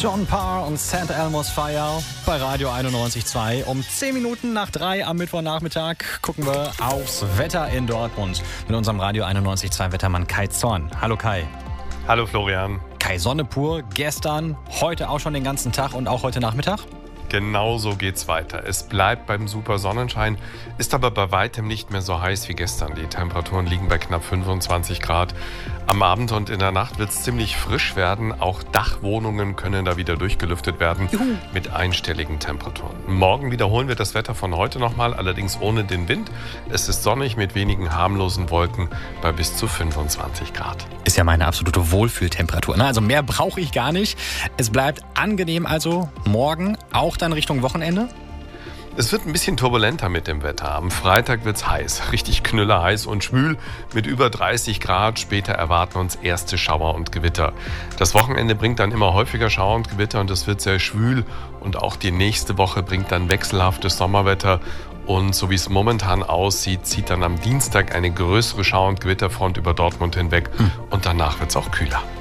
John Parr und St. Elmo's Fire bei Radio 91.2. Um 10 Minuten nach 3 am Mittwochnachmittag gucken wir aufs Wetter in Dortmund mit unserem Radio 91.2 Wettermann Kai Zorn. Hallo Kai. Hallo Florian. Kai, Sonne pur, gestern, heute auch schon den ganzen Tag und auch heute Nachmittag? Genau so geht's weiter. Es bleibt beim super Sonnenschein, ist aber bei weitem nicht mehr so heiß wie gestern. Die Temperaturen liegen bei knapp 25 Grad. Am Abend und in der Nacht wird es ziemlich frisch werden. Auch Dachwohnungen können da wieder durchgelüftet werden mit einstelligen Temperaturen. Morgen wiederholen wir das Wetter von heute nochmal, allerdings ohne den Wind. Es ist sonnig mit wenigen harmlosen Wolken bei bis zu 25 Grad. Ist ja meine absolute Wohlfühltemperatur. Also mehr brauche ich gar nicht. Es bleibt angenehm also morgen, auch dann Richtung Wochenende? Es wird ein bisschen turbulenter mit dem Wetter. Am Freitag wird's heiß, richtig knüllerheiß und schwül mit über 30 Grad. Später erwarten uns erste Schauer und Gewitter. Das Wochenende bringt dann immer häufiger Schauer und Gewitter und es wird sehr schwül. Und auch die nächste Woche bringt dann wechselhaftes Sommerwetter. Und so wie es momentan aussieht, zieht dann am Dienstag eine größere Schauer- und Gewitterfront über Dortmund hinweg. Und danach wird's auch kühler.